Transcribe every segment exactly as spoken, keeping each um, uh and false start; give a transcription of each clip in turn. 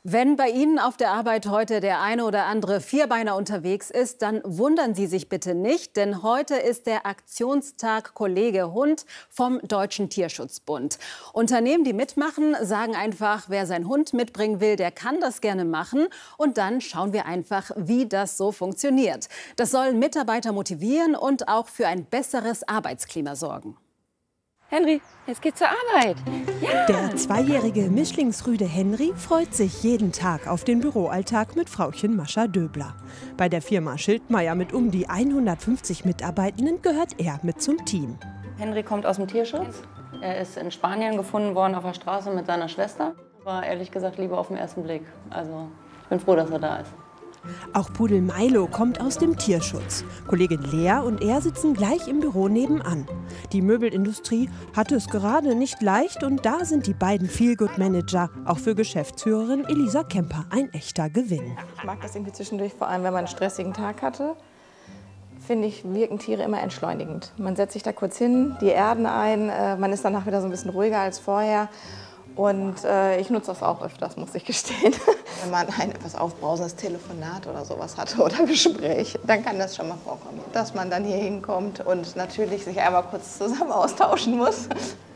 Wenn bei Ihnen auf der Arbeit heute der eine oder andere Vierbeiner unterwegs ist, dann wundern Sie sich bitte nicht, denn heute ist der Aktionstag Kollege Hund vom Deutschen Tierschutzbund. Unternehmen, die mitmachen, sagen einfach, wer seinen Hund mitbringen will, der kann das gerne machen. Und dann schauen wir einfach, wie das so funktioniert. Das soll Mitarbeiter motivieren und auch für ein besseres Arbeitsklima sorgen. Henry, jetzt geht's zur Arbeit. Ja. Der zweijährige Mischlingsrüde Henry freut sich jeden Tag auf den Büroalltag mit Frauchen Mascha Döbler. Bei der Firma Schildmeier mit um die hundertfünfzig Mitarbeitenden gehört er mit zum Team. Henry kommt aus dem Tierschutz. Er ist in Spanien gefunden worden auf der Straße mit seiner Schwester. War ehrlich gesagt Liebe auf den ersten Blick. Also ich bin froh, dass er da ist. Auch Pudel Milo kommt aus dem Tierschutz. Kollegin Lea und er sitzen gleich im Büro nebenan. Die Möbelindustrie hatte es gerade nicht leicht und da sind die beiden Feelgood-Manager auch für Geschäftsführerin Elisa Kemper ein echter Gewinn. Ich mag das irgendwie zwischendurch, vor allem wenn man einen stressigen Tag hatte. Finde ich, wirken Tiere immer entschleunigend. Man setzt sich da kurz hin, die erden ein, man ist danach wieder so ein bisschen ruhiger als vorher. Und äh, ich nutze das auch öfters, muss ich gestehen. Wenn man ein etwas aufbrausendes Telefonat oder sowas hatte oder Gespräch, dann kann das schon mal vorkommen, dass man dann hier hinkommt und natürlich sich einmal kurz zusammen austauschen muss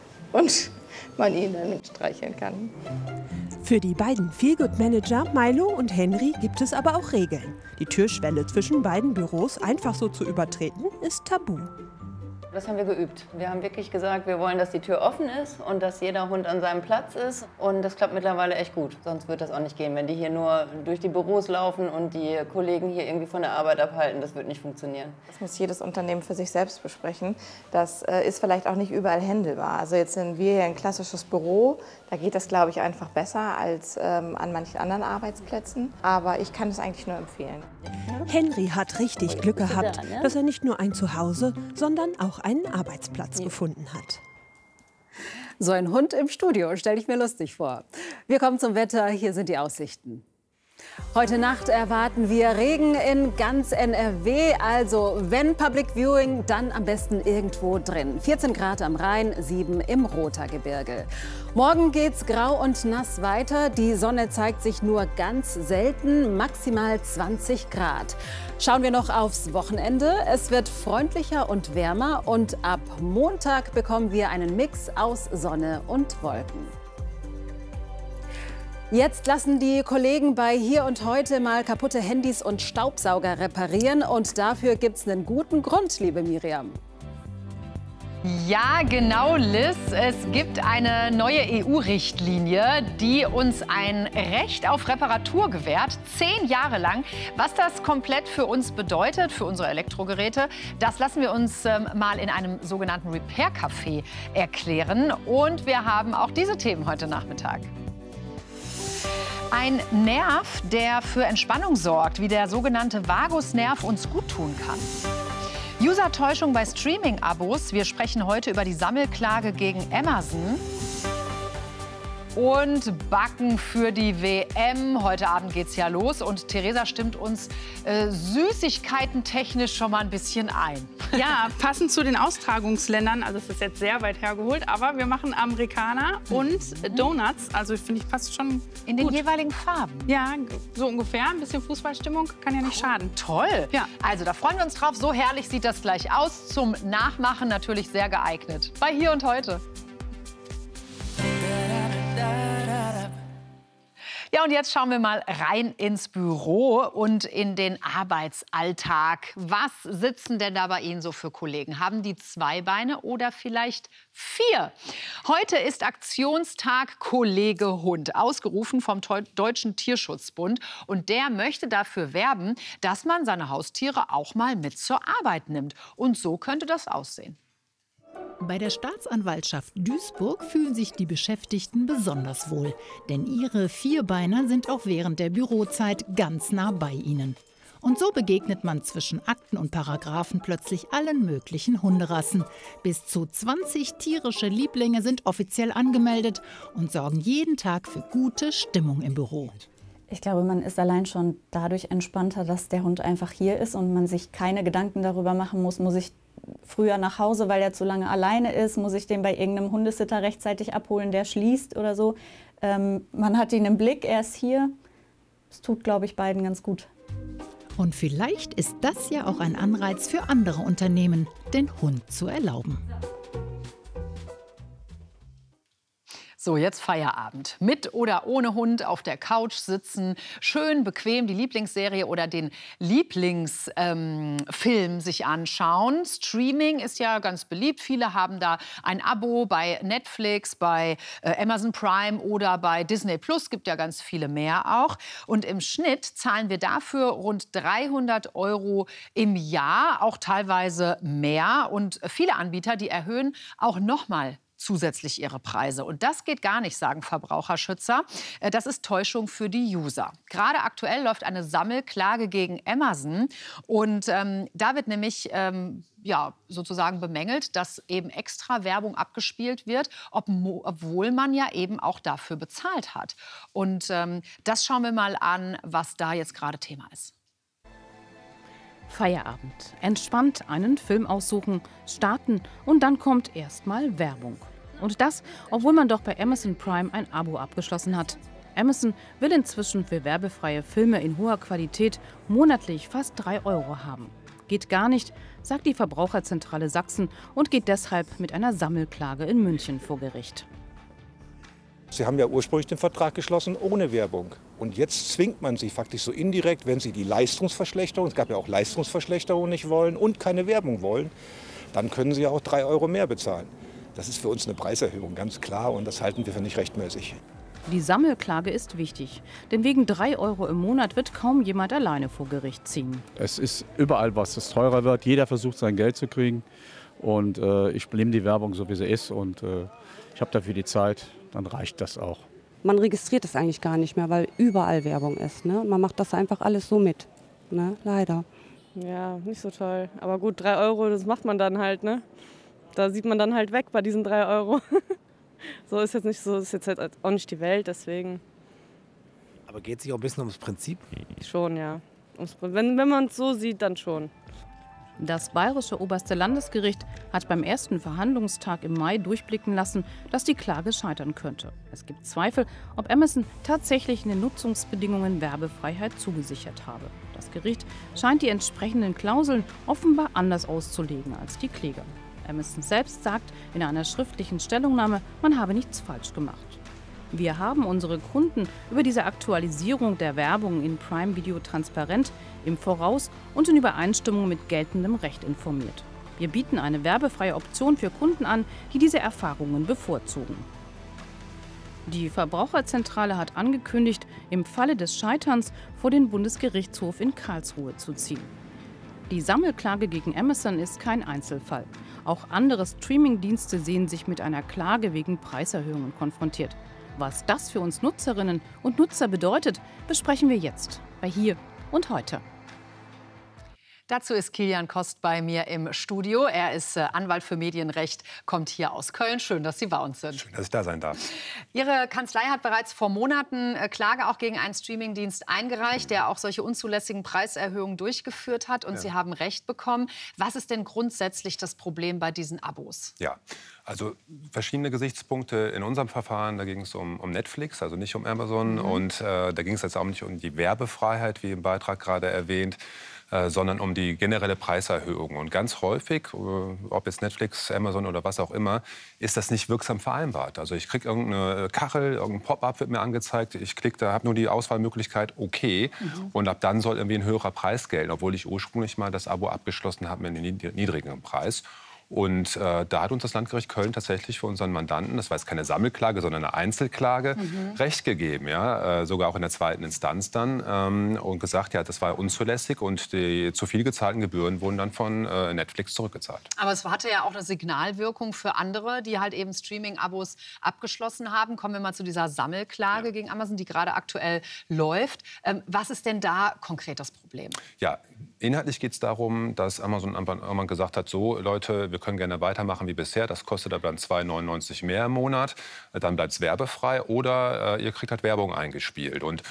und man ihn dann streicheln kann. Für die beiden Feelgood-Manager Milo und Henry gibt es aber auch Regeln. Die Türschwelle zwischen beiden Büros einfach so zu übertreten, ist tabu. Das haben wir geübt. Wir haben wirklich gesagt, wir wollen, dass die Tür offen ist und dass jeder Hund an seinem Platz ist. Und das klappt mittlerweile echt gut. Sonst wird das auch nicht gehen. Wenn die hier nur durch die Büros laufen und die Kollegen hier irgendwie von der Arbeit abhalten, das wird nicht funktionieren. Das muss jedes Unternehmen für sich selbst besprechen. Das äh, ist vielleicht auch nicht überall händelbar. Also jetzt sind wir hier ein klassisches Büro. Da geht das, glaube ich, einfach besser als ähm, an manchen anderen Arbeitsplätzen. Aber ich kann es eigentlich nur empfehlen. Henry hat richtig Glück gehabt, dass er nicht nur ein Zuhause, sondern auch einen Arbeitsplatz gefunden hat. So ein Hund im Studio, stelle ich mir lustig vor. Wir kommen zum Wetter, hier sind die Aussichten. Heute Nacht erwarten wir Regen in ganz N R W. Also wenn Public Viewing, dann am besten irgendwo drin. vierzehn Grad am Rhein, sieben im Rothaargebirge. Morgen geht's grau und nass weiter. Die Sonne zeigt sich nur ganz selten, maximal zwanzig Grad. Schauen wir noch aufs Wochenende. Es wird freundlicher und wärmer und ab Montag bekommen wir einen Mix aus Sonne und Wolken. Jetzt lassen die Kollegen bei Hier und Heute mal kaputte Handys und Staubsauger reparieren. Und dafür gibt es einen guten Grund, liebe Miriam. Ja, genau, Liz. Es gibt eine neue E U-Richtlinie, die uns ein Recht auf Reparatur gewährt, zehn Jahre lang. Was das komplett für uns bedeutet, für unsere Elektrogeräte, das lassen wir uns ähm, mal in einem sogenannten Repair-Café erklären. Und wir haben auch diese Themen heute Nachmittag. Ein Nerv, der für Entspannung sorgt, wie der sogenannte Vagusnerv uns gut tun kann. User-Täuschung bei Streaming-Abos. Wir sprechen heute über die Sammelklage gegen Amazon. Und Backen für die W M. Heute Abend geht's ja los und Theresa stimmt uns äh, süßigkeiten-technisch schon mal ein bisschen ein. Ja, passend zu den Austragungsländern, also es ist jetzt sehr weit hergeholt, aber wir machen Amerikaner und Donuts, also finde ich passt schon in den gut. jeweiligen Farben. Ja, so ungefähr, ein bisschen Fußballstimmung kann ja nicht schaden. Toll. Ja. Also da freuen wir uns drauf, so herrlich sieht das gleich aus, zum Nachmachen natürlich sehr geeignet. Bei Hier und Heute. Ja, und jetzt schauen wir mal rein ins Büro und in den Arbeitsalltag. Was sitzen denn da bei Ihnen so für Kollegen? Haben die zwei Beine oder vielleicht vier? Heute ist Aktionstag Kollege Hund, ausgerufen vom Deutschen Tierschutzbund. Und der möchte dafür werben, dass man seine Haustiere auch mal mit zur Arbeit nimmt. Und so könnte das aussehen. Bei der Staatsanwaltschaft Duisburg fühlen sich die Beschäftigten besonders wohl. Denn ihre Vierbeiner sind auch während der Bürozeit ganz nah bei ihnen. Und so begegnet man zwischen Akten und Paragraphen plötzlich allen möglichen Hunderassen. Bis zu zwanzig tierische Lieblinge sind offiziell angemeldet und sorgen jeden Tag für gute Stimmung im Büro. Ich glaube, man ist allein schon dadurch entspannter, dass der Hund einfach hier ist und man sich keine Gedanken darüber machen muss, muss ich früher nach Hause, weil er zu lange alleine ist, muss ich den bei irgendeinem Hundesitter rechtzeitig abholen, der schließt oder so. Ähm, man hat ihn im Blick, er ist hier. Es tut, glaube ich, beiden ganz gut. Und vielleicht ist das ja auch ein Anreiz für andere Unternehmen, den Hund zu erlauben. So, jetzt Feierabend. Mit oder ohne Hund auf der Couch sitzen, schön bequem die Lieblingsserie oder den Lieblingsfilm ähm, sich anschauen. Streaming ist ja ganz beliebt. Viele haben da ein Abo bei Netflix, bei äh, Amazon Prime oder bei Disney Plus. Gibt ja ganz viele mehr auch. Und im Schnitt zahlen wir dafür rund dreihundert Euro im Jahr, auch teilweise mehr. Und viele Anbieter, die erhöhen auch noch mal zusätzlich ihre Preise. Und das geht gar nicht, sagen Verbraucherschützer. Das ist Täuschung für die User. Gerade aktuell läuft eine Sammelklage gegen Amazon. Und ähm, da wird nämlich ähm, ja, sozusagen bemängelt, dass eben extra Werbung abgespielt wird, ob, obwohl man ja eben auch dafür bezahlt hat. Und ähm, das schauen wir mal an, was da jetzt gerade Thema ist. Feierabend. Entspannt einen Film aussuchen, starten und dann kommt erstmal Werbung. Und das, obwohl man doch bei Amazon Prime ein Abo abgeschlossen hat. Amazon will inzwischen für werbefreie Filme in hoher Qualität monatlich fast drei Euro haben. Geht gar nicht, sagt die Verbraucherzentrale Sachsen und geht deshalb mit einer Sammelklage in München vor Gericht. Sie haben ja ursprünglich den Vertrag geschlossen ohne Werbung. Und jetzt zwingt man sie faktisch so indirekt, wenn sie die Leistungsverschlechterung, es gab ja auch Leistungsverschlechterung, nicht wollen und keine Werbung wollen, dann können sie ja auch drei Euro mehr bezahlen. Das ist für uns eine Preiserhöhung, ganz klar, und das halten wir für nicht rechtmäßig. Die Sammelklage ist wichtig, denn wegen drei Euro im Monat wird kaum jemand alleine vor Gericht ziehen. Es ist überall was, das teurer wird. Jeder versucht, sein Geld zu kriegen. Und äh, ich nehme die Werbung so, wie sie ist. Und äh, ich habe dafür die Zeit, dann reicht das auch. Man registriert es eigentlich gar nicht mehr, weil überall Werbung ist. Ne? Man macht das einfach alles so mit, ne? Leider. Ja, nicht so toll. Aber gut, drei Euro, das macht man dann halt. Ne? Da sieht man dann halt weg bei diesen drei Euro. So ist jetzt nicht so, ist jetzt halt auch nicht die Welt, deswegen. Aber geht es sich auch ein bisschen ums Prinzip? Schon, ja. Wenn, wenn man es so sieht, dann schon. Das bayerische oberste Landesgericht hat beim ersten Verhandlungstag im Mai durchblicken lassen, dass die Klage scheitern könnte. Es gibt Zweifel, ob Amazon tatsächlich in den Nutzungsbedingungen Werbefreiheit zugesichert habe. Das Gericht scheint die entsprechenden Klauseln offenbar anders auszulegen als die Kläger. Amazon selbst sagt in einer schriftlichen Stellungnahme, man habe nichts falsch gemacht. Wir haben unsere Kunden über diese Aktualisierung der Werbung in Prime Video transparent, im Voraus und in Übereinstimmung mit geltendem Recht informiert. Wir bieten eine werbefreie Option für Kunden an, die diese Erfahrungen bevorzugen. Die Verbraucherzentrale hat angekündigt, im Falle des Scheiterns vor den Bundesgerichtshof in Karlsruhe zu ziehen. Die Sammelklage gegen Amazon ist kein Einzelfall. Auch andere Streamingdienste sehen sich mit einer Klage wegen Preiserhöhungen konfrontiert. Was das für uns Nutzerinnen und Nutzer bedeutet, besprechen wir jetzt bei Hier und Heute. Dazu ist Kilian Kost bei mir im Studio. Er ist äh, Anwalt für Medienrecht, kommt hier aus Köln. Schön, dass Sie bei uns sind. Schön, dass ich da sein darf. Ihre Kanzlei hat bereits vor Monaten äh, Klage auch gegen einen Streamingdienst eingereicht, der auch solche unzulässigen Preiserhöhungen durchgeführt hat. Und ja. Sie haben Recht bekommen. Was ist denn grundsätzlich das Problem bei diesen Abos? Ja, also verschiedene Gesichtspunkte in unserem Verfahren. Da ging es um, um Netflix, also nicht um Amazon. Mhm. Und äh, da ging es jetzt auch nicht um die Werbefreiheit, wie im Beitrag gerade erwähnt, Äh, sondern um die generelle Preiserhöhung. Und ganz häufig, äh, ob jetzt Netflix, Amazon oder was auch immer, ist das nicht wirksam vereinbart. Also ich kriege irgendeine Kachel, irgendein Pop-up wird mir angezeigt, ich klicke da, habe nur die Auswahlmöglichkeit okay mhm. und ab dann soll irgendwie ein höherer Preis gelten, obwohl ich ursprünglich mal das Abo abgeschlossen habe mit einem niedrigeren Preis. Und äh, da hat uns das Landgericht Köln tatsächlich für unseren Mandanten, das war jetzt keine Sammelklage, sondern eine Einzelklage, mhm. Recht gegeben. Ja? Äh, sogar auch in der zweiten Instanz dann. Ähm, und gesagt, ja, das war unzulässig und die zu viel gezahlten Gebühren wurden dann von äh, Netflix zurückgezahlt. Aber es hatte ja auch eine Signalwirkung für andere, die halt eben Streaming-Abos abgeschlossen haben. Kommen wir mal zu dieser Sammelklage ja. gegen Amazon, die gerade aktuell läuft. Ähm, was ist denn da konkret das Problem? Ja, inhaltlich geht es darum, dass Amazon irgendwann gesagt hat, so Leute, wir können gerne weitermachen wie bisher. Das kostet aber dann zwei neunundneunzig mehr im Monat. Dann bleibt es werbefrei oder äh, ihr kriegt halt Werbung eingespielt. Und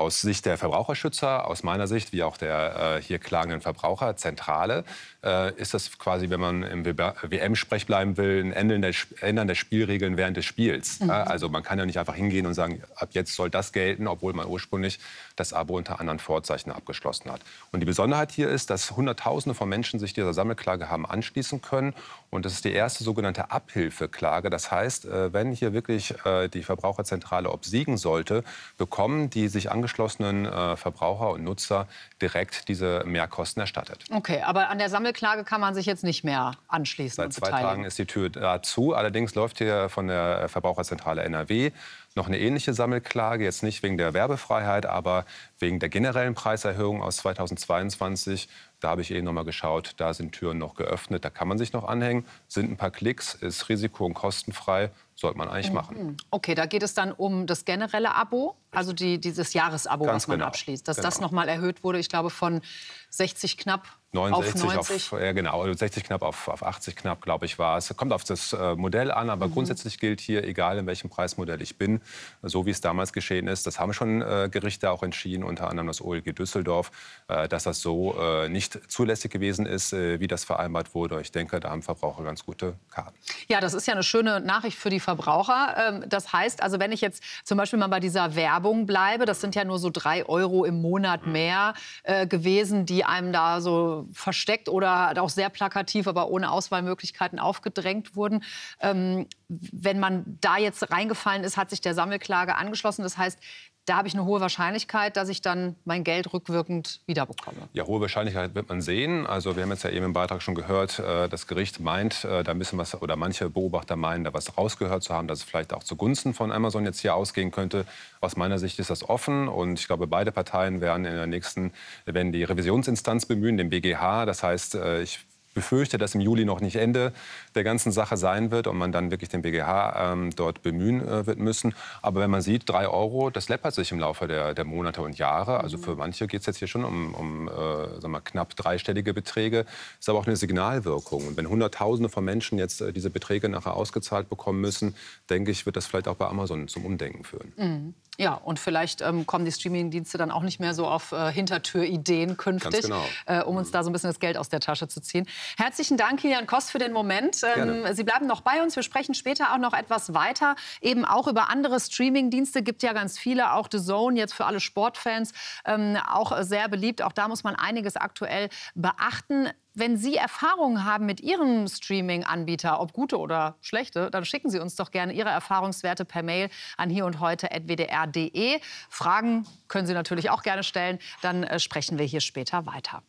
Aus Sicht der Verbraucherschützer, aus meiner Sicht, wie auch der äh, hier klagenden Verbraucherzentrale, äh, ist das quasi, wenn man im W M-Sprech bleiben will, ein Ändern der, Ändern der Spielregeln während des Spiels. Mhm. Ja, also man kann ja nicht einfach hingehen und sagen, ab jetzt soll das gelten, obwohl man ursprünglich das Abo unter anderen Vorzeichen abgeschlossen hat. Und die Besonderheit hier ist, dass Hunderttausende von Menschen sich dieser Sammelklage haben anschließen können. Und das ist die erste sogenannte Abhilfeklage. Das heißt, wenn hier wirklich die Verbraucherzentrale obsiegen sollte, bekommen die sich angeschlossenen Verbraucher und Nutzer direkt diese Mehrkosten erstattet. Okay, aber an der Sammelklage kann man sich jetzt nicht mehr anschließen. Seit zwei Tagen ist die Tür dazu. Allerdings läuft hier von der Verbraucherzentrale N R W noch eine ähnliche Sammelklage, jetzt nicht wegen der Werbefreiheit, aber wegen der generellen Preiserhöhung aus zweitausendzweiundzwanzig. Da habe ich eben noch mal geschaut, da sind Türen noch geöffnet, da kann man sich noch anhängen, sind ein paar Klicks, ist risiko- und kostenfrei, sollte man eigentlich machen. Okay, da geht es dann um das generelle Abo, also die, dieses Jahresabo, Ganz was man genau. abschließt. Dass Genau. das noch mal erhöht wurde, ich glaube von sechzig knapp neunundsechzig auf neunzig. Auf, ja, genau, sechzig knapp auf, auf achtzig knapp, glaube ich, war es. Kommt auf das äh, Modell an, aber Mhm. grundsätzlich gilt hier, egal in welchem Preismodell ich bin, so wie es damals geschehen ist, das haben schon äh, Gerichte auch entschieden, unter anderem das O L G Düsseldorf, äh, dass das so äh, nicht zulässig gewesen ist, äh, wie das vereinbart wurde. Ich denke, da haben Verbraucher ganz gute Karten. Ja, das ist ja eine schöne Nachricht für die Verbraucher. Ähm, Das heißt, also wenn ich jetzt zum Beispiel mal bei dieser Werbung bleibe, das sind ja nur so drei Euro im Monat mehr äh, gewesen, die einem da so versteckt oder auch sehr plakativ, aber ohne Auswahlmöglichkeiten aufgedrängt wurden. Ähm, wenn man da jetzt reingefallen ist, hat sich der Sammelklage angeschlossen. Das heißt, da habe ich eine hohe Wahrscheinlichkeit, dass ich dann mein Geld rückwirkend wiederbekomme. Ja, hohe Wahrscheinlichkeit wird man sehen. Also wir haben jetzt ja eben im Beitrag schon gehört, äh, das Gericht meint, äh, da ein bisschen was, oder manche Beobachter meinen, da was rausgehört zu haben, dass es vielleicht auch zugunsten von Amazon jetzt hier ausgehen könnte. Aus meiner Sicht ist das offen und ich glaube, beide Parteien werden in der nächsten, werden die Revisionsinstanz bemühen, den B G H. Das heißt, äh, ich befürchte, dass im Juli noch nicht Ende der ganzen Sache sein wird und man dann wirklich den B G H ähm, dort bemühen äh, wird müssen. Aber wenn man sieht, drei Euro, das läppert sich im Laufe der, der Monate und Jahre. Also für manche geht es jetzt hier schon um, um äh, sagen wir, knapp dreistellige Beträge. Ist aber auch eine Signalwirkung. Und wenn Hunderttausende von Menschen jetzt äh, diese Beträge nachher ausgezahlt bekommen müssen, denke ich, wird das vielleicht auch bei Amazon zum Umdenken führen. Mhm. Ja, und vielleicht ähm, kommen die Streamingdienste dann auch nicht mehr so auf äh, Hintertürideen künftig, Ganz genau. äh, um uns da so ein bisschen das Geld aus der Tasche zu ziehen. Herzlichen Dank, Kilian Kost, für den Moment. Ähm, Sie bleiben noch bei uns. Wir sprechen später auch noch etwas weiter, eben auch über andere Streamingdienste. Gibt ja ganz viele, auch The Zone, jetzt für alle Sportfans, ähm, auch sehr beliebt. Auch da muss man einiges aktuell beachten. Wenn Sie Erfahrungen haben mit Ihrem Streaming-Anbieter, ob gute oder schlechte, dann schicken Sie uns doch gerne Ihre Erfahrungswerte per Mail an hier und heute at w d r punkt d e. Fragen können Sie natürlich auch gerne stellen, dann äh, sprechen wir hier später weiter.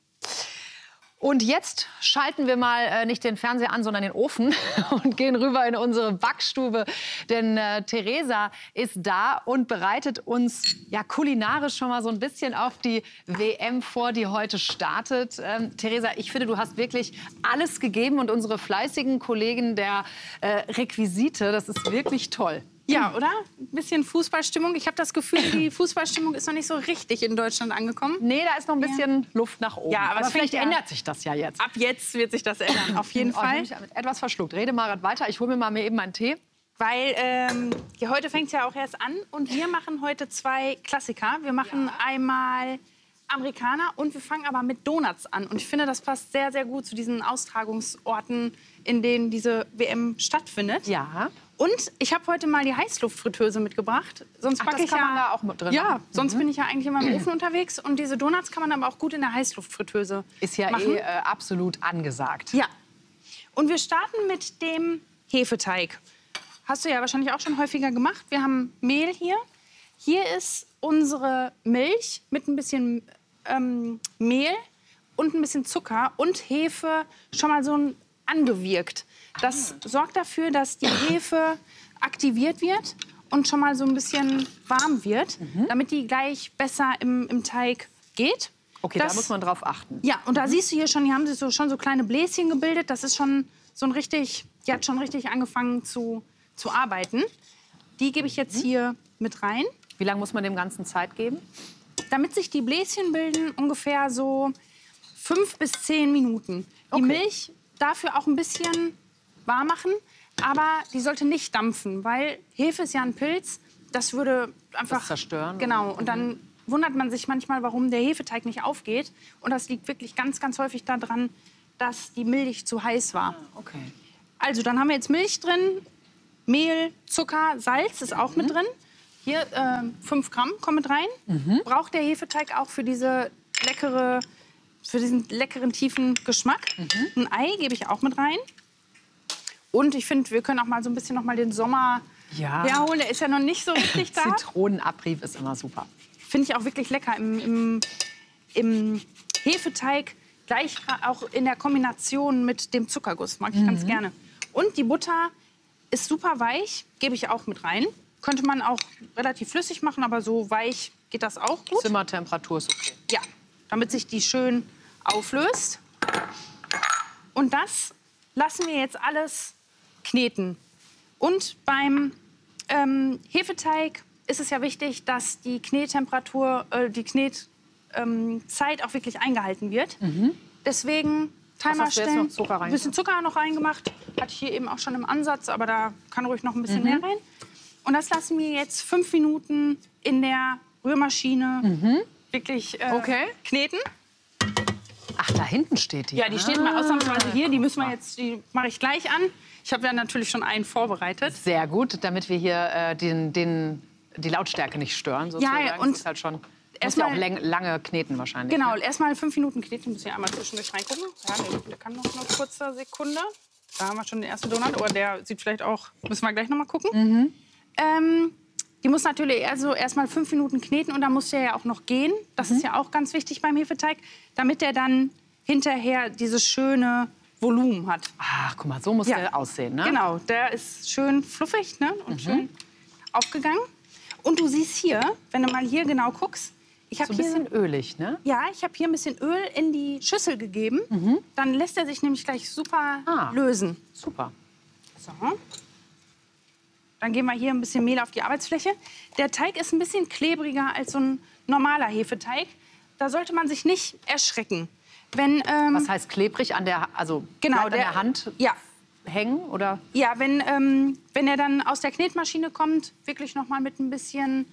Und jetzt schalten wir mal äh, nicht den Fernseher an, sondern den Ofen und gehen rüber in unsere Backstube. Denn äh, Theresa ist da und bereitet uns ja kulinarisch schon mal so ein bisschen auf die W M vor, die heute startet. Ähm, Theresa, ich finde, du hast wirklich alles gegeben und unsere fleißigen Kollegen der äh, Requisite, das ist wirklich toll. Ja, oder? Ein bisschen Fußballstimmung. Ich habe das Gefühl, die Fußballstimmung ist noch nicht so richtig in Deutschland angekommen. Nee, da ist noch ein bisschen ja. Luft nach oben. Ja, aber, aber vielleicht ja, ändert sich das ja jetzt. Ab jetzt wird sich das ändern, auf jeden oh, Fall. Ich habe mich etwas verschluckt. Rede mal weiter. Ich hole mir mal mir eben einen Tee. Weil ähm, ja, heute fängt es ja auch erst an. Und wir machen heute zwei Klassiker. Wir machen ja. einmal Amerikaner und wir fangen aber mit Donuts an. Und ich finde, das passt sehr, sehr gut zu diesen Austragungsorten, in denen diese W M stattfindet. Ja. Und ich habe heute mal die Heißluftfritteuse mitgebracht. Sonst Ach, backe das ich kann ja, man da auch mit drin Ja, machen. sonst Mhm. bin ich ja eigentlich immer im Ofen unterwegs. Und diese Donuts kann man aber auch gut in der Heißluftfritteuse Ist ja machen. eh äh, absolut angesagt. Ja. Und wir starten mit dem Hefeteig. Hast du ja wahrscheinlich auch schon häufiger gemacht. Wir haben Mehl hier. Hier ist unsere Milch mit ein bisschen ähm, Mehl und ein bisschen Zucker und Hefe schon mal so ein angewirkt. Das sorgt dafür, dass die Hefe aktiviert wird und schon mal so ein bisschen warm wird, mhm. damit die gleich besser im, im Teig geht. Okay, das, da muss man drauf achten. Ja, und da mhm. siehst du hier schon, hier haben sie so, schon so kleine Bläschen gebildet. Das ist schon so ein richtig, die hat schon richtig angefangen zu, zu arbeiten. Die gebe ich jetzt mhm. hier mit rein. Wie lange muss man dem Ganzen Zeit geben? Damit sich die Bläschen bilden, ungefähr so fünf bis zehn Minuten. Die okay. Milch dafür auch ein bisschen warm machen, aber die sollte nicht dampfen, weil Hefe ist ja ein Pilz, das würde einfach das zerstören. Genau, und dann wundert man sich manchmal, warum der Hefeteig nicht aufgeht. Und das liegt wirklich ganz, ganz häufig daran, dass die Milch zu heiß war. Okay. Also, dann haben wir jetzt Milch drin, Mehl, Zucker, Salz ist auch mhm. mit drin. Hier äh, fünf Gramm kommen mit rein. Mhm. Braucht der Hefeteig auch für, diese leckere, für diesen leckeren, tiefen Geschmack. Mhm. Ein Ei gebe ich auch mit rein. Und ich finde, wir können auch mal so ein bisschen noch mal den Sommer ja. herholen. Der ist ja noch nicht so richtig da. Zitronenabrieb ist immer super. Finde ich auch wirklich lecker im, im, im Hefeteig. Gleich auch in der Kombination mit dem Zuckerguss. Mag ich mhm. ganz gerne. Und die Butter ist super weich. Gebe ich auch mit rein. Könnte man auch relativ flüssig machen, aber so weich geht das auch gut. Zimmertemperatur ist okay. Ja, damit sich die schön auflöst. Und das lassen wir jetzt alles kneten. Und beim ähm, Hefeteig ist es ja wichtig, dass die Knettemperatur, äh, die Knetzeit ähm, auch wirklich eingehalten wird. Mhm. Deswegen Timer stellen. Ein bisschen Zucker noch reingemacht. Hatte ich hier eben auch schon im Ansatz, aber da kann ruhig noch ein bisschen mhm. mehr rein. Und das lassen wir jetzt fünf Minuten in der Rührmaschine mhm. wirklich äh, okay. kneten. Ach, da hinten steht die. Ja, die steht mal ausnahmsweise hier. Die müssen wir jetzt, die mache ich gleich an. Ich habe ja natürlich schon einen vorbereitet. Sehr gut, damit wir hier äh, den, den, die Lautstärke nicht stören. Sozusagen. Ja, und das ist halt schon. Erst muss ja mal, auch lang, lange kneten wahrscheinlich. Genau, ne? erst mal fünf Minuten kneten. Muss ich einmal zwischendurch reingucken. Ja, der, der kann noch eine kurze Sekunde. Da haben wir schon den ersten Donut. Oder der sieht vielleicht auch. Müssen wir gleich noch mal gucken. Mhm. Ähm, die muss natürlich also erst mal fünf Minuten kneten und dann muss der ja auch noch gehen. Das mhm. ist ja auch ganz wichtig beim Hefeteig, damit der dann hinterher dieses schöne Volumen hat. Ach, guck mal, so muss ja. der aussehen, ne? Genau, der ist schön fluffig, ne? Und mhm. schön aufgegangen. Und du siehst hier, wenn du mal hier genau guckst, ich habe so ein bisschen hier, ölig, ne? Ja, ich habe hier ein bisschen Öl in die Schüssel gegeben. Mhm. Dann lässt er sich nämlich gleich super ah, lösen. Super. So. Dann geben wir hier ein bisschen Mehl auf die Arbeitsfläche. Der Teig ist ein bisschen klebriger als so ein normaler Hefeteig. Da sollte man sich nicht erschrecken. Wenn, ähm, Was heißt klebrig? An der, also genau, an der, der Hand ja. hängen? Oder? Ja, wenn, ähm, wenn er dann aus der Knetmaschine kommt, wirklich noch mal mit ein bisschen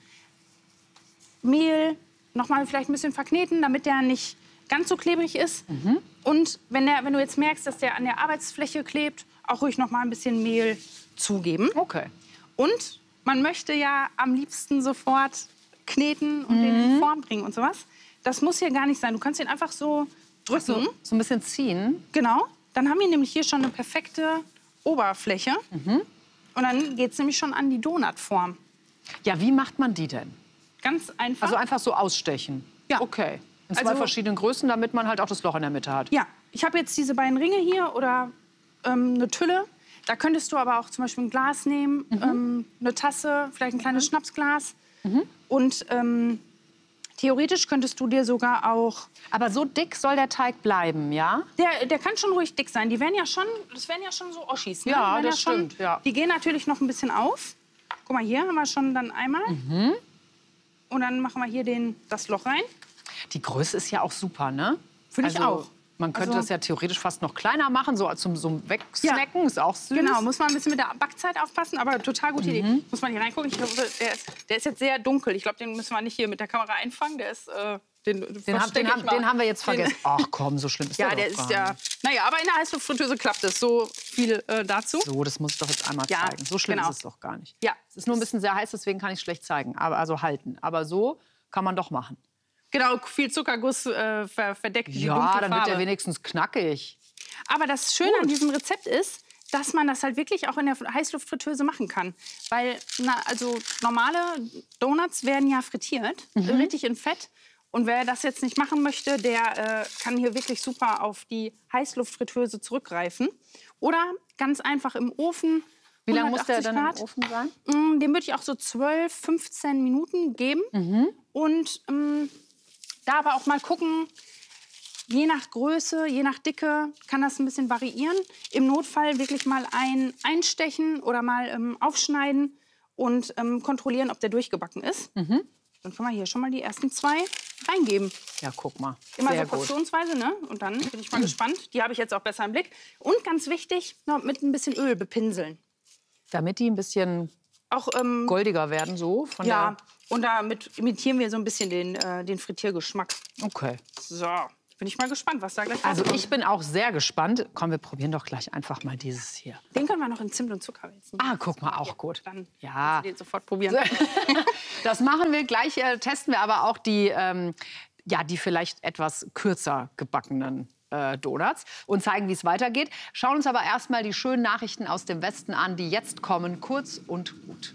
Mehl, noch mal vielleicht ein bisschen verkneten, damit der nicht ganz so klebrig ist. Mhm. Und wenn, der, wenn du jetzt merkst, dass der an der Arbeitsfläche klebt, auch ruhig noch mal ein bisschen Mehl zugeben. Okay. Und man möchte ja am liebsten sofort kneten und mhm. den in Form bringen und sowas. Das muss hier gar nicht sein. Du kannst ihn einfach so drücken. So, so ein bisschen ziehen. Genau. Dann haben wir nämlich hier schon eine perfekte Oberfläche. Mhm. Und dann geht es nämlich schon an die Donutform. Ja, wie macht man die denn? Ganz einfach. Also einfach so ausstechen? Ja. Okay. In zwei also, verschiedenen Größen, damit man halt auch das Loch in der Mitte hat. Ja. Ich habe jetzt diese beiden Ringe hier oder ähm, eine Tülle. Da könntest du aber auch zum Beispiel ein Glas nehmen, mhm. ähm, eine Tasse, vielleicht ein kleines mhm. Schnapsglas. Mhm. Und ähm, theoretisch könntest du dir sogar auch... Aber so dick soll der Teig bleiben, ja? Der, der kann schon ruhig dick sein. Die werden ja schon, das wären ja schon so Oschis. Ne? Ja, das ja schon, stimmt. Ja. Die gehen natürlich noch ein bisschen auf. Guck mal, hier haben wir schon dann einmal. Mhm. Und dann machen wir hier den, das Loch rein. Die Größe ist ja auch super, ne? Finde also, ich auch. Man könnte also, das ja theoretisch fast noch kleiner machen, so zum so Wegsnacken, ja. Ist auch süß. Genau, muss man ein bisschen mit der Backzeit aufpassen, aber total gute mhm. Idee. Muss man hier reingucken. Ich glaube, der ist, der ist jetzt sehr dunkel. Ich glaube, den müssen wir nicht hier mit der Kamera einfangen. Der ist, äh, den, den, hab, den, haben, den haben wir jetzt vergessen. Den, Ach komm, so schlimm ist ja, der, der doch ist ja. Naja, aber in der Heißluftfritteuse klappt es. So viel äh, dazu. So, das muss ich doch jetzt einmal ja, zeigen. So schlimm genau. ist es doch gar nicht. Ja. Es ist nur ein bisschen sehr heiß, deswegen kann ich es schlecht zeigen. Aber, also halten. Aber so kann man doch machen. Genau, viel Zuckerguss äh, verdeckt die ja, dunkle dann wird Farbe. der wenigstens knackig. Aber das Schöne Gut. an diesem Rezept ist, dass man das halt wirklich auch in der Heißluftfritteuse machen kann. Weil, na, also normale Donuts werden ja frittiert, mhm. richtig in Fett. Und wer das jetzt nicht machen möchte, der äh, kann hier wirklich super auf die Heißluftfritteuse zurückgreifen. Oder ganz einfach im Ofen. Wie lange muss der dann Grad. im Ofen sein? Dem würde ich auch so zwölf, fünfzehn Minuten geben. Mhm. Und ähm, da aber auch mal gucken, je nach Größe, je nach Dicke kann das ein bisschen variieren. Im Notfall wirklich mal ein einstechen oder mal ähm, aufschneiden und ähm, kontrollieren, ob der durchgebacken ist. Mhm. Dann können wir hier schon mal die ersten zwei reingeben. Ja, guck mal. Immer Sehr so portionsweise, ne? Und dann bin ich mal gespannt. Die habe ich jetzt auch besser im Blick. Und ganz wichtig, noch mit ein bisschen Öl bepinseln. Damit die ein bisschen auch ähm, goldiger werden, so? Von ja, der Und damit imitieren wir so ein bisschen den, äh, den Frittiergeschmack. Okay. So, bin ich mal gespannt, was da gleich Also rauskommt. ich bin auch sehr gespannt. Komm, wir probieren doch gleich einfach mal dieses hier. Den können wir noch in Zimt und Zucker wälzen. Ah, guck mal, auch gut. Dann ja. kannst du den sofort probieren. Das machen wir gleich. Äh, testen wir aber auch die, ähm, ja, die vielleicht etwas kürzer gebackenen äh, Donuts und zeigen, wie es weitergeht. Schauen uns aber erstmal die schönen Nachrichten aus dem Westen an, die jetzt kommen, kurz und gut.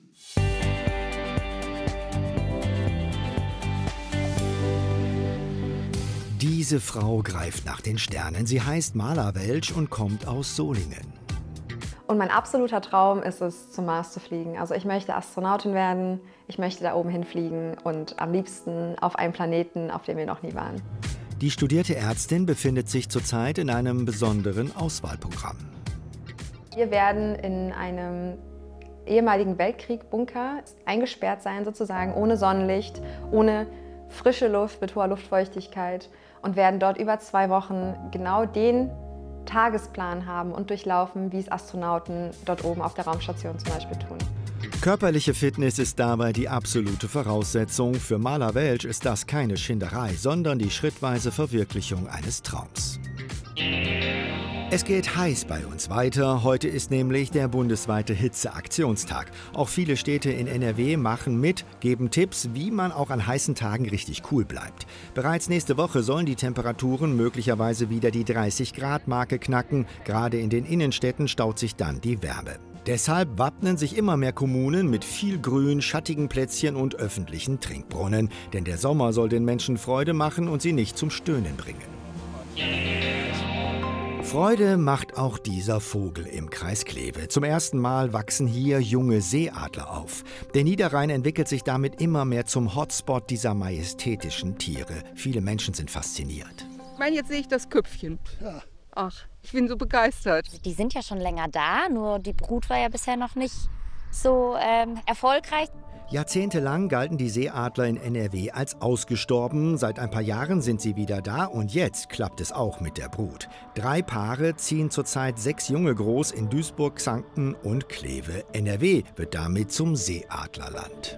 Diese Frau greift nach den Sternen. Sie heißt Marla Welsch und kommt aus Solingen. Und mein absoluter Traum ist es, zum Mars zu fliegen. Also ich möchte Astronautin werden, ich möchte da oben hinfliegen und am liebsten auf einem Planeten, auf dem wir noch nie waren. Die studierte Ärztin befindet sich zurzeit in einem besonderen Auswahlprogramm. Wir werden in einem ehemaligen Weltkrieg-Bunker eingesperrt sein, sozusagen, ohne Sonnenlicht, ohne frische Luft, mit hoher Luftfeuchtigkeit und werden dort über zwei Wochen genau den Tagesplan haben und durchlaufen, wie es Astronauten dort oben auf der Raumstation zum Beispiel tun. Körperliche Fitness ist dabei die absolute Voraussetzung. Für Marla Welsch ist das keine Schinderei, sondern die schrittweise Verwirklichung eines Traums. Es geht heiß bei uns weiter. Heute ist nämlich der bundesweite Hitzeaktionstag. Auch viele Städte in N R W machen mit, geben Tipps, wie man auch an heißen Tagen richtig cool bleibt. Bereits nächste Woche sollen die Temperaturen möglicherweise wieder die dreißig Grad Marke knacken. Gerade in den Innenstädten staut sich dann die Wärme. Deshalb wappnen sich immer mehr Kommunen mit viel Grün, schattigen Plätzchen und öffentlichen Trinkbrunnen. Denn der Sommer soll den Menschen Freude machen und sie nicht zum Stöhnen bringen. Freude macht auch dieser Vogel im Kreis Kleve. Zum ersten Mal wachsen hier junge Seeadler auf. Der Niederrhein entwickelt sich damit immer mehr zum Hotspot dieser majestätischen Tiere. Viele Menschen sind fasziniert. Ich meine, jetzt sehe ich das Köpfchen. Ja. Ach, ich bin so begeistert. Die sind ja schon länger da, nur die Brut war ja bisher noch nicht so ähm, erfolgreich. Jahrzehntelang galten die Seeadler in N R W als ausgestorben. Seit ein paar Jahren sind sie wieder da und jetzt klappt es auch mit der Brut. Drei Paare ziehen zurzeit sechs Junge groß in Duisburg, Xanten und Kleve. N R W wird damit zum Seeadlerland.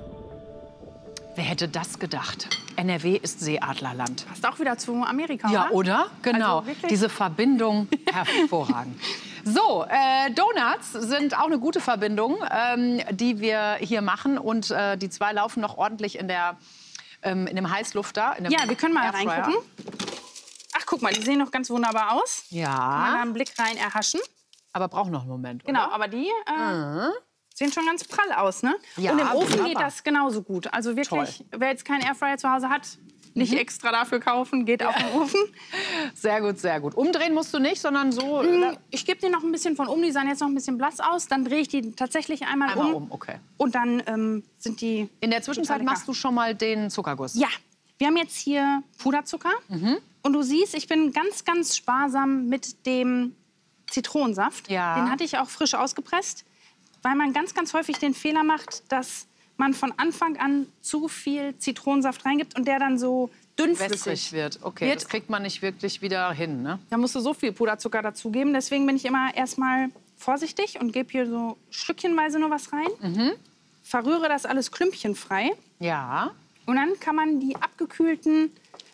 Wer hätte das gedacht? N R W ist Seeadlerland. Passt auch wieder zu Amerika, Ja, oder? oder? Genau. Also wirklich? Diese Verbindung, hervorragend. So, äh, Donuts sind auch eine gute Verbindung, ähm, die wir hier machen. Und äh, die zwei laufen noch ordentlich in, der, ähm, in dem Heißlufter. In dem Ja, wir können mal Airfryer. reingucken. Ach, guck mal, die sehen noch ganz wunderbar aus. Ja. Kann man da einen Blick rein erhaschen. Aber braucht noch einen Moment, Genau, oder? aber die äh, sehen schon ganz prall aus, ne? Ja, Und im Ofen wunderbar. geht das genauso gut. Also wirklich, wer jetzt keinen Airfryer zu Hause hat, nicht Mhm. extra dafür kaufen, geht auch im Ofen. Sehr gut, sehr gut. Umdrehen musst du nicht, sondern so... Mm, Ich gebe dir noch ein bisschen von um, die sahen jetzt noch ein bisschen blass aus. Dann drehe ich die tatsächlich einmal, Einmal um. um, okay. Und dann ähm, sind die... In der Zwischenzeit total lecker. machst du schon mal den Zuckerguss. Ja, wir haben jetzt hier Puderzucker. Mhm. Und du siehst, ich bin ganz, ganz sparsam mit dem Zitronensaft. Ja. Den hatte ich auch frisch ausgepresst, weil man ganz, ganz häufig den Fehler macht, dass man von Anfang an zu viel Zitronensaft reingibt und der dann so dünnflüssig Wässrig wird. Okay, wird. das kriegt man nicht wirklich wieder hin, ne? Da musst du so viel Puderzucker dazugeben. Deswegen bin ich immer erstmal vorsichtig und gebe hier so stückchenweise nur was rein. Mhm. Verrühre das alles klümpchenfrei. Ja. Und dann kann man die abgekühlten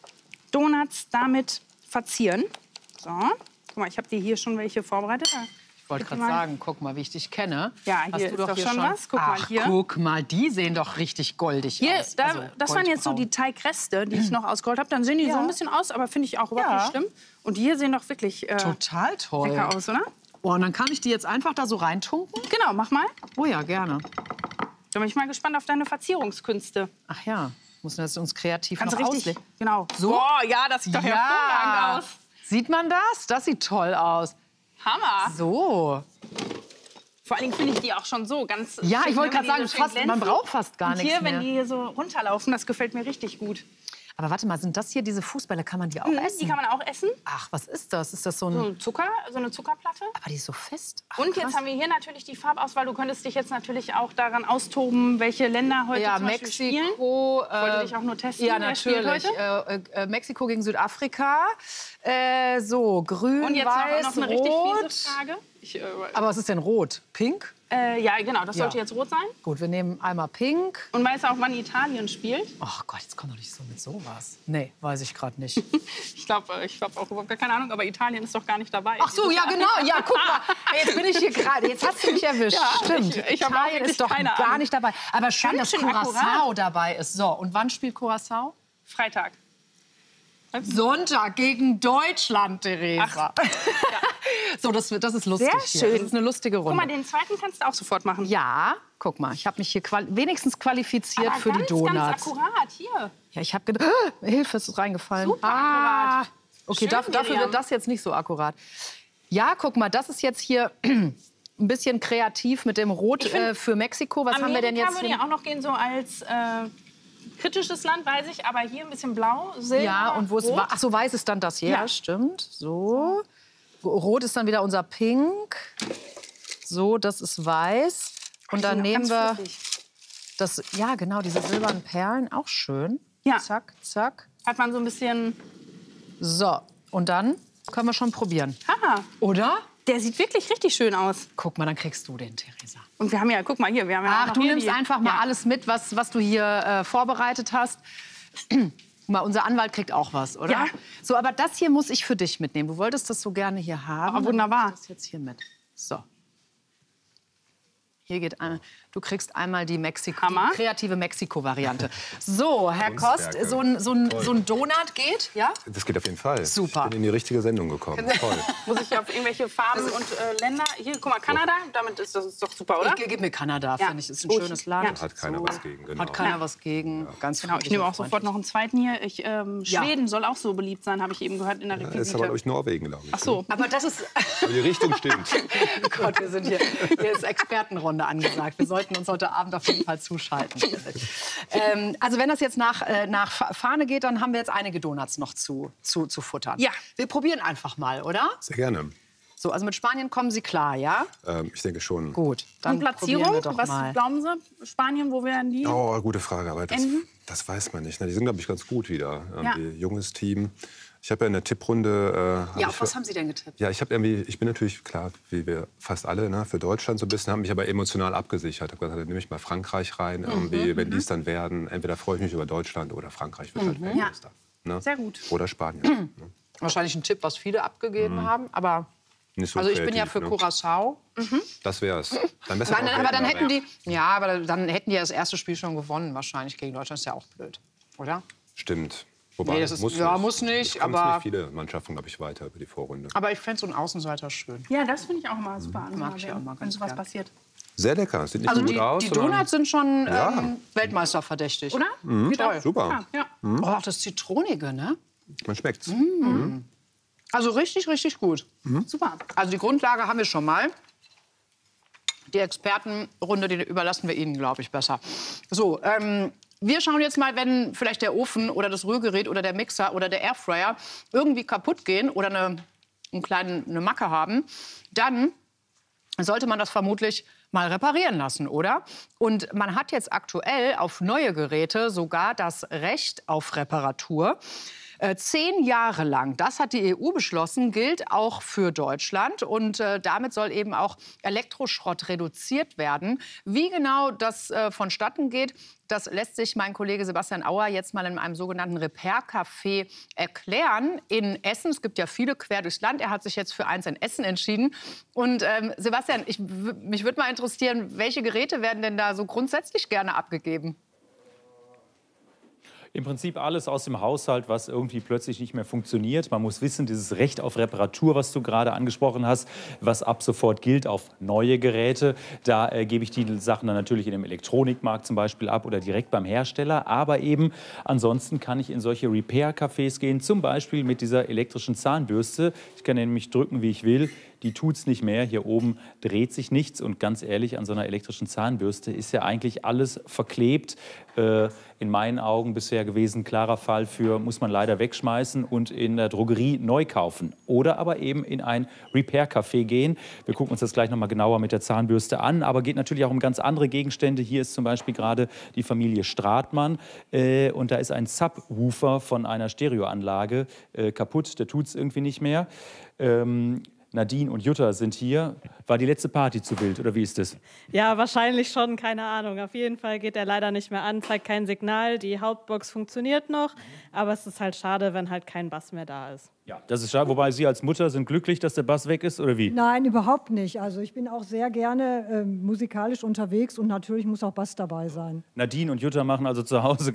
Donuts damit verzieren. So, guck mal, ich habe dir hier schon welche vorbereitet. Ich wollte gerade sagen, guck mal, wie ich dich kenne. Ja, hier Hast du ist doch doch hier schon was. Guck mal Ach, hier. guck mal, die sehen doch richtig goldig Hier, aus. da, Also das waren jetzt so goldbraun. die Teigreste, die ich noch ausgeholt habe. Dann sehen die Ja. so ein bisschen aus, aber finde ich auch überhaupt Ja. nicht schlimm. Und die hier sehen doch wirklich äh, Total toll. lecker aus, oder? Oh, und dann kann ich die jetzt einfach da so reintunken? Genau, mach mal. Oh ja, gerne. Da bin ich mal gespannt auf deine Verzierungskünste. Ach ja, müssen wir jetzt uns kreativ Kannst noch du richtig, auslegen. genau. So? Boah, ja, das sieht doch hervorragend aus. Sieht man das? Das sieht toll aus. Hammer. So. Vor allen Dingen finde ich die auch schon so ganz Ja, schön, ich wollte wenn gerade die sagen, so schön fast, man glänzen. braucht fast gar Und nichts hier, mehr. wenn die hier so runterlaufen, das gefällt mir richtig gut. Aber warte mal, sind das hier diese Fußbälle? Kann man die auch Mhm, essen? Die kann man auch essen. Ach, was ist das? Ist das so ein... So Zucker, so eine Zuckerplatte. Aber die ist so fest. Ach, Und krass. jetzt haben wir hier natürlich die Farbauswahl. Du könntest dich jetzt natürlich auch daran austoben, welche Länder heute ja, zum Beispiel spielen. Mexiko. Ich wollte dich auch nur testen. Ja, Wer spielt natürlich. heute? Äh, äh, Mexiko gegen Südafrika. Äh, so, grün, Und jetzt weiß, noch, noch eine richtig rot. fiese Frage. Ich, äh, Aber was ist denn rot? Pink? Äh, ja, genau, das Ja. sollte jetzt rot sein. Gut, wir nehmen einmal Pink. Und weißt du auch, wann Italien spielt? Ach Gott, jetzt komm doch nicht so mit sowas. Nee, weiß ich gerade nicht. Ich glaube ich hab auch überhaupt gar keine Ahnung, aber Italien ist doch gar nicht dabei. Ach so, ja genau. Ja, guck mal. Jetzt bin ich hier gerade. Jetzt hast du mich erwischt. Ja, Stimmt. ich- ich hab auch Italien wirklich ist doch keine gar Ahnung. nicht dabei. Aber schön, Ganz dass schön Curaçao akkurat. dabei ist. So, und wann spielt Curaçao? Freitag. Sonntag gegen Deutschland, Theresa. So, das, das ist lustig Sehr hier. schön. Das ist eine lustige Runde. Guck mal, den zweiten kannst du auch sofort machen. Ja, guck mal, ich habe mich hier quali wenigstens qualifiziert Aber für ganz, die Donuts. ganz akkurat, hier. Ja, ich habe gedacht, ah, Hilfe, es ist reingefallen. Super ah, akkurat. okay, Schön, dafür, dafür Miriam. wird das jetzt nicht so akkurat. Ja, guck mal, das ist jetzt hier ein bisschen kreativ mit dem Rot Ich find, äh, für Mexiko. Was haben wir denn jetzt würde hier? ja auch noch gehen, so als äh, kritisches Land, weiß ich, aber hier ein bisschen blau, silber, Ja, und wo ist rot. wa- ach so, weiß ist dann das hier. Ja, Ja. stimmt. So. Rot ist dann wieder unser Pink. So, das ist weiß. Und Die dann sind noch nehmen ganz wir fluffig. das, ja genau, diese silbernen Perlen, auch schön. Ja. Zack, zack. Hat man so ein bisschen... So, und dann können wir schon probieren. Haha. Oder? Der sieht wirklich richtig schön aus. Guck mal, dann kriegst du den, Theresa. Und wir haben ja, guck mal hier, wir haben ja auch Ach, noch du hier nimmst die- einfach mal ja. alles mit, was, was du hier äh, vorbereitet hast. Guck mal, unser Anwalt kriegt auch was, oder? Ja. So, aber das hier muss ich für dich mitnehmen. Du wolltest das so gerne hier haben. Aber wunderbar. Dann nehme ich das jetzt hier mit. So. Hier geht ein, du kriegst einmal die, Mexiko, die kreative Mexiko-Variante. So, Herr Kost, Kunstwerke. so ein, so, ein, Toll. so ein Donut geht, ja? Das geht auf jeden Fall. Super. Ich bin in die richtige Sendung gekommen. Toll. Muss ich auf irgendwelche Farben und äh, Länder... Hier, guck mal, Kanada, damit ist das ist doch super, oder? Ich gebe mir Kanada, Ja. finde ich. Ist ein Gut. schönes Land. Ja. Hat keiner was gegen, genau. Hat keiner Ja. was gegen. Ganz Genau, ich nehme auch sofort noch einen zweiten hier. Ich, ähm, Ja. Schweden soll auch so beliebt sein, habe ich eben gehört in der Das Requisite. ist aber, glaube ich, Norwegen, glaube ich. Ach so. Aber das ist... Aber die Richtung stimmt. Oh Gott, wir sind hier. Hier ist Expertenrunde angesagt. Wir sollten uns heute Abend auf jeden Fall zuschalten. ähm, also wenn das jetzt nach, äh, nach Fa- Fahne geht, dann haben wir jetzt einige Donuts noch zu, zu, zu futtern. Ja. Wir probieren einfach mal, oder? Sehr gerne. So, also mit Spanien kommen Sie klar, ja? Ähm, ich denke schon. Gut, dann Und Platzierung, probieren wir doch was mal. glauben Sie? Spanien, wo werden die? Oh, gute Frage, aber das, Enden? das weiß man nicht. Na, die sind, glaube ich, ganz gut wieder. Ja. Irgendwie junges Team. Ich habe ja in der Tipprunde... Äh, hab Ja, ich auf für- was haben Sie denn getippt? Ja, ich habe irgendwie, ich bin natürlich klar, wie wir fast alle, ne, für Deutschland so ein bisschen, habe mich aber emotional abgesichert. Ich habe gesagt, dann nehme ich mal Frankreich rein, irgendwie, Mhm, wenn mhm. die es dann werden. Entweder freue ich mich über Deutschland oder Frankreich wird halt Mhm. Weltmeister. Ja. Ne? Sehr gut. Oder Spanien. Wahrscheinlich ein Tipp, was viele abgegeben Mhm. haben, aber... Nicht so Also ich bin ja kreativ, für ne? Curaçao. Das wär's. Dann besser Nein, auch aber dann Weltmeister. hätten die, ja, aber dann hätten die ja das erste Spiel schon gewonnen, wahrscheinlich gegen Deutschland. Ist ja auch blöd, oder? Stimmt. Wobei, Nee, das ist- muss ja, nicht. muss nicht, Es kommen aber- nicht viele Mannschaften, glaube ich, weiter über die Vorrunde. Aber ich fände so einen Außenseiter schön. Ja, das finde ich auch immer super an, Mag ich auch mal wenn ganz sowas gern. passiert. Sehr lecker. Sieht nicht Also so gut die, aus. die sondern- Donuts sind schon Ja. ähm, Weltmeister verdächtig. Oder? Mhm. Toll. Super. Ja. Mhm. Oh, das Zitronige, ne? Man schmeckt's. Mhm. Also richtig, richtig gut. Super. Also die Grundlage haben wir schon mal. Die Expertenrunde, die überlassen wir Ihnen, glaube ich, besser. So, ähm, wir schauen jetzt mal, wenn vielleicht der Ofen oder das Rührgerät oder der Mixer oder der Airfryer irgendwie kaputt gehen oder eine, einen kleinen, eine Macke haben, dann sollte man das vermutlich mal reparieren lassen, oder? Und man hat jetzt aktuell auf neue Geräte sogar das Recht auf Reparatur. Äh, zehn Jahre lang, das hat die E U beschlossen, gilt auch für Deutschland. Und äh, damit soll eben auch Elektroschrott reduziert werden. Wie genau das äh, vonstatten geht, das lässt sich mein Kollege Sebastian Auer jetzt mal in einem sogenannten Repair-Café erklären in Essen. Es gibt ja viele quer durchs Land. Er hat sich jetzt für eins in Essen entschieden. Und ähm, Sebastian, ich, w- mich würde mal interessieren, welche Geräte werden denn da so grundsätzlich gerne abgegeben? Im Prinzip alles aus dem Haushalt, was irgendwie plötzlich nicht mehr funktioniert. Man muss wissen, dieses Recht auf Reparatur, was du gerade angesprochen hast, was ab sofort gilt auf neue Geräte, da äh, gebe ich die Sachen dann natürlich in dem Elektronikmarkt zum Beispiel ab oder direkt beim Hersteller. Aber eben ansonsten kann ich in solche Repair-Cafés gehen, zum Beispiel mit dieser elektrischen Zahnbürste. Ich kann nämlich drücken, wie ich will. Die tut's nicht mehr. Hier oben dreht sich nichts. Und ganz ehrlich, an so einer elektrischen Zahnbürste ist ja eigentlich alles verklebt. Äh, in meinen Augen bisher gewesen, klarer Fall für, muss man leider wegschmeißen und in der Drogerie neu kaufen. Oder aber eben in ein Repair-Café gehen. Wir gucken uns das gleich noch mal genauer mit der Zahnbürste an. Aber geht natürlich auch um ganz andere Gegenstände. Hier ist zum Beispiel gerade die Familie Stratmann. Äh, und da ist ein Subwoofer von einer Stereoanlage äh, kaputt. Der tut's irgendwie nicht mehr. Ähm, Nadine und Jutta sind hier. War die letzte Party zu wild oder wie ist das? Ja, wahrscheinlich schon, keine Ahnung. Auf jeden Fall geht er leider nicht mehr an, zeigt kein Signal. Die Hauptbox funktioniert noch, aber es ist halt schade, wenn halt kein Bass mehr da ist. Ja, das ist schade. Wobei Sie als Mutter sind glücklich, dass der Bass weg ist oder wie? Nein, überhaupt nicht. Also ich bin auch sehr gerne äh, musikalisch unterwegs und natürlich muss auch Bass dabei sein. Nadine und Jutta machen also zu Hause